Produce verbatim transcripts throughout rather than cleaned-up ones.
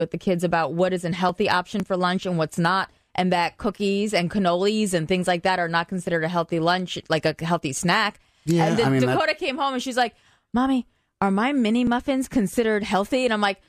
with the kids about what is a healthy option for lunch and what's not, and that cookies and cannolis and things like that are not considered a healthy lunch, like a healthy snack. Yeah, and then I mean, Dakota that... came home and she's like, Mommy, are my mini muffins considered healthy? And I'm like,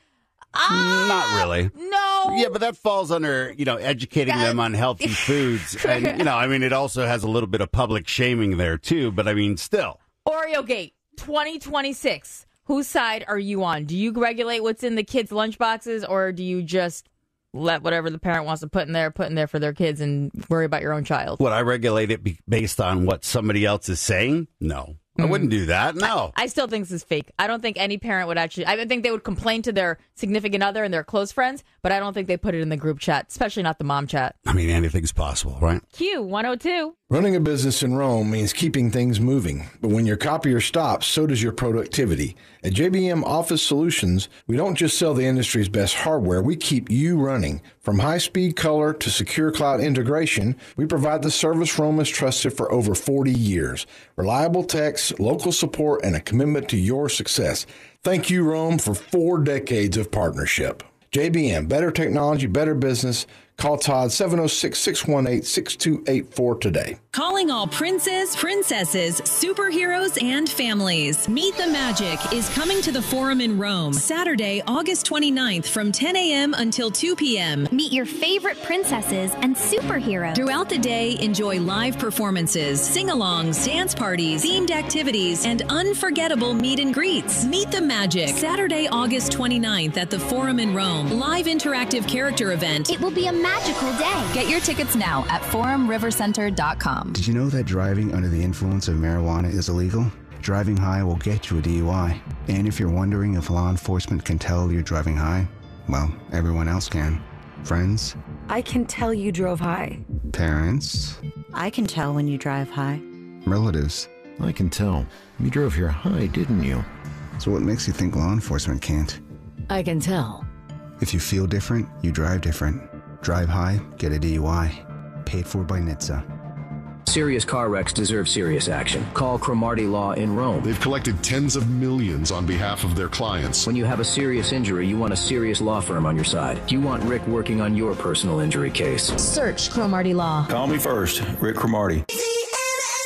ah, not really. No. Yeah, but that falls under, you know, educating them on healthy foods. And, you know, I mean, it also has a little bit of public shaming there, too. But, I mean, still. Oreo Gate twenty twenty-six. Whose side are you on? Do you regulate what's in the kids' lunchboxes, or do you just let whatever the parent wants to put in there, put in there for their kids and worry about your own child? Would I regulate it be- based on what somebody else is saying? No. I wouldn't do that. No. I, I still think this is fake. I don't think any parent would actually. I think they would complain to their significant other and their close friends, but I don't think they put it in the group chat, especially not the mom chat. I mean, anything's possible, right? Q one oh two. Running a business in Rome means keeping things moving, but when your copier stops, so does your productivity. At J B M Office Solutions, we don't just sell the industry's best hardware, we keep you running. From high-speed color to secure cloud integration, we provide the service Rome has trusted for over forty years. Reliable techs, local support, and a commitment to your success. Thank you, Rome, for four decades of partnership. J B M, better technology, better business. Call Todd seven oh six, six one eight, six two eight four today. Calling all princes, princesses, superheroes, and families. Meet the Magic is coming to the Forum in Rome Saturday, August twenty-ninth from ten a.m. until two p.m. Meet your favorite princesses and superheroes. Throughout the day, enjoy live performances, sing-alongs, dance parties, themed activities, and unforgettable meet and greets. Meet the Magic Saturday, August twenty-ninth at the Forum in Rome. Live interactive character event. It will be a magical day. Get your tickets now at forum river center dot com. Did you know that driving under the influence of marijuana is illegal? Driving high will get you a D U I. And if you're wondering if law enforcement can tell you're driving high, well, everyone else can. Friends? I can tell you drove high. Parents? I can tell when you drive high. Relatives? I can tell. You drove here high, didn't you? So what makes you think law enforcement can't? I can tell. If you feel different, you drive different. Drive high, get a D U I. Paid for by N H T S A. Serious car wrecks deserve serious action. Call Cromartie Law in Rome. They've collected tens of millions on behalf of their clients. When you have a serious injury, you want a serious law firm on your side. You want Rick working on your personal injury case. Search Cromartie Law. Call me first, Rick Cromartie.